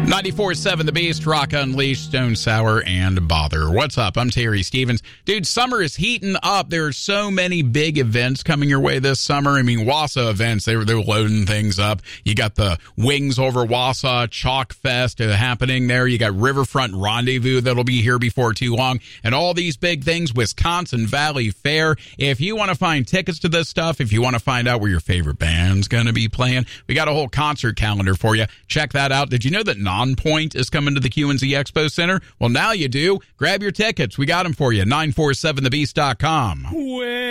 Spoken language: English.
94.7 The Beast, Rock Unleashed, Stone Sour, and Bother. What's up? I'm Terry Stevens. Dude, summer is heating up. There are so many big events coming your way this summer. I mean, Wausau events, they're loading things up. You got the Wings Over Wausau Chalk Fest happening there. You got Riverfront Rendezvous that'll be here before too long. And all these big things, Wisconsin Valley Fair. If you want to find tickets to this stuff, if you want to find out where your favorite band's going to be playing, we got a whole concert calendar for you. Check that out. Did you know that Nonpoint is coming to the QNZ Expo Center? Well, now you do. Grab your tickets. We got them for you. 947thebeast.com.